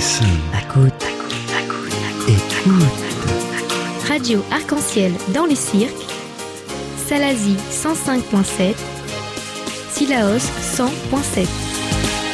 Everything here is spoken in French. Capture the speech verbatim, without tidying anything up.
Listen. Écoute, écoute, écoute. Radio Arc-en-Ciel dans les cirques, Salazie cent cinq virgule sept, Sillaos cent virgule sept.